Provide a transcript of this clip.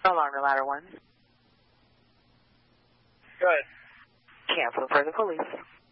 Alarm ladder 1. Go ahead. Cancel for the police.